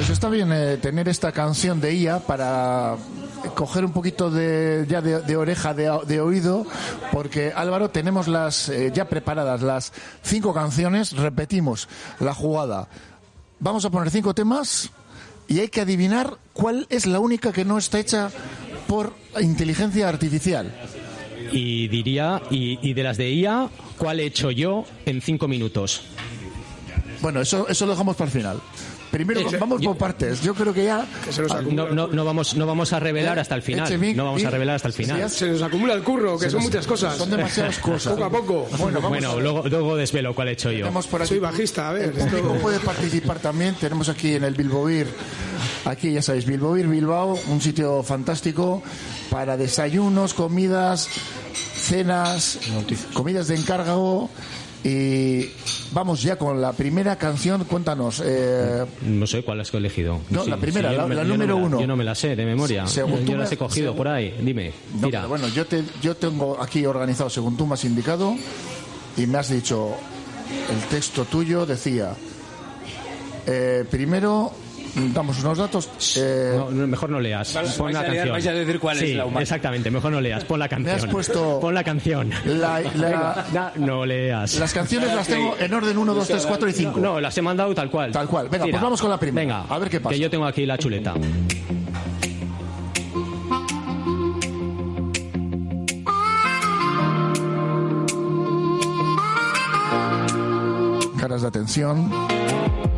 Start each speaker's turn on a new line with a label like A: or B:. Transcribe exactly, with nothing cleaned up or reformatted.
A: Pues está bien eh, tener esta canción de I A para coger un poquito de ya de, de oreja, de, de oído, porque Álvaro, tenemos las eh, ya preparadas las cinco canciones. Repetimos la jugada. Vamos a poner cinco temas y hay que adivinar cuál es la única que no está hecha por inteligencia artificial.
B: Y diría, y, y de las de I A, ¿cuál he hecho yo en cinco minutos?
A: Bueno, eso, eso lo dejamos para el final. Primero
B: Eche,
A: vamos por partes. Yo creo que ya
C: Que se nos acumula.
B: No, no, no, vamos, no vamos a revelar hasta el final.
A: Eche, Vic,
B: No vamos a
A: Vic,
B: revelar hasta el final.
C: Se nos acumula el curro, que
A: Se
C: son
A: nos-
C: muchas cosas.
A: Son demasiadas cosas.
C: Poco a poco.
A: Bueno, vamos
B: Bueno,
A: a ver.
B: luego, luego desvelo cuál he hecho yo.
A: Tenemos por aquí.
C: Soy bajista, a ver.
A: El público
C: esto-
A: puede participar también. Tenemos aquí en el Bilboir, aquí ya sabéis, Bilboir, Bilbao, un sitio fantástico para desayunos, comidas, cenas, comidas de encargo. Y vamos ya con la primera canción. Cuéntanos. Eh,
B: No sé cuál has elegido.
A: No, la primera,
B: yo
A: la-
B: no me-
A: la
B: yo no
A: número
B: me la-
A: uno.
B: Yo no me la sé de memoria.
A: Según
B: yo
A: tú
B: yo las
A: me-
B: he cogido
A: según-
B: por ahí. Dime,
A: no,
B: tira.
A: pero bueno, yo, te, yo tengo aquí organizado según tú me has indicado y me has dicho, el texto tuyo decía, eh, primero damos unos datos. Eh,
B: No, no, mejor no leas.
D: Vais-
B: Pon
D: vais
B: la
D: a leer-
B: canción.
D: vais a decir cuál es
B: Sí,
D: la humana.
B: exactamente. Mejor no leas. Pon la canción.
A: has puesto-
B: Pon la canción.
A: la- la-
B: Na- no leas.
A: las canciones las tengo en orden uno, dos, tres, cuatro y cinco.
B: No, las he mandado tal cual.
A: Tal cual. Venga,
B: Tira.
A: pues vamos con la primera.
B: Venga,
A: A ver qué pasa.
B: Que yo tengo aquí la chuleta.
A: Caras de atención.